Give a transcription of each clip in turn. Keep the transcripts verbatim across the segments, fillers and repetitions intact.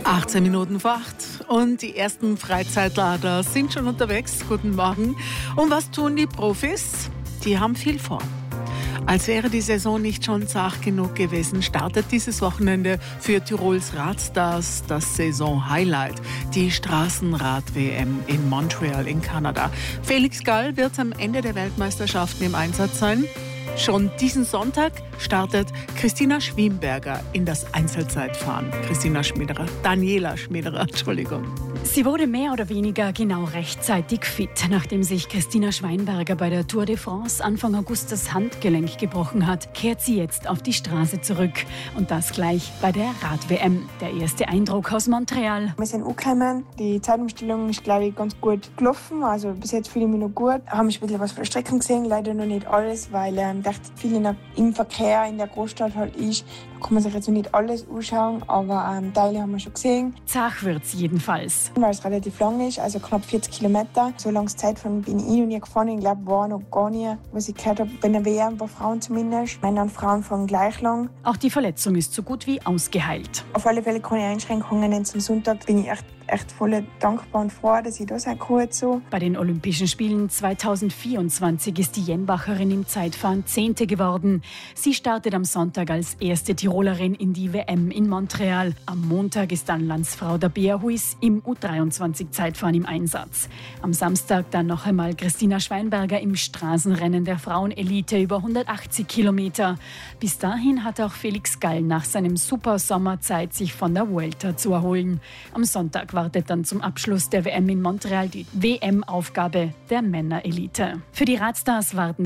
achtzehn Minuten vor acht und die ersten Freizeitlader sind schon unterwegs. Guten Morgen. Und was tun die Profis? Die haben viel vor. Als wäre die Saison nicht schon zart genug gewesen, startet dieses Wochenende für Tirols Radstars das Saison-Highlight, die Straßenrad-W M in Montreal in Kanada. Felix Gall wird am Ende der Weltmeisterschaften im Einsatz sein. Schon diesen Sonntag startet Christina Schwiemberger in das Einzelzeitfahren. Christina Schmiederer, Daniela Schmiederer, Entschuldigung. Sie wurde mehr oder weniger genau rechtzeitig fit. Nachdem sich Christina Schwiemberger bei der Tour de France Anfang August das Handgelenk gebrochen hat, kehrt sie jetzt auf die Straße zurück. Und das gleich bei der Rad-W M. Der erste Eindruck aus Montreal. Wir sind angekommen. Die Zeitumstellung ist, glaube ich, ganz gut gelaufen. Also bis jetzt fühle ich mich noch gut. Wir haben ein bisschen was von der Strecke gesehen, leider noch nicht alles, weil ähm, ich dachte, viel in der, im Verkehr in der Großstadt halt ist. Da kann man sich jetzt noch nicht alles anschauen, aber ähm, Teile haben wir schon gesehen. Zach wird's jedenfalls. Weil es relativ lang ist, also knapp vierzig Kilometer. So lange Zeit von bin ich noch nie gefahren. Ich glaube, war noch gar nie, was ich gehört habe, bei einer W M, bei Frauen zumindest. Männer und Frauen fahren gleich lang. Auch die Verletzung ist so gut wie ausgeheilt. Auf alle Fälle keine Einschränkungen. Zum Sonntag bin ich echt, echt voll dankbar und froh, dass ich da sein kann. So. Bei den Olympischen Spielen zweitausendvierundzwanzig ist die Jenbacherin im Zeitfahren Zehnte geworden. Sie startet am Sonntag als erste Tirolerin in die W M in Montreal. Am Montag ist dann Landsfrau Tabea Huis im U dreiundzwanzig-Zeitfahren im Einsatz. Am Samstag dann noch einmal Christina Schwiemberger im Straßenrennen der Frauenelite über hundertachtzig Kilometer. Bis dahin hat auch Felix Gall nach seinem Super-Sommer Zeit, sich von der Vuelta zu erholen. Am Sonntag wartet dann zum Abschluss der W M in Montreal die W M-Aufgabe der Männerelite. Für die Radstars warten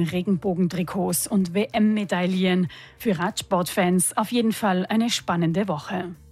Regenbogentrikots und W M-Medaillen. Für Radsportfans auf jeden Fall eine spannende Woche.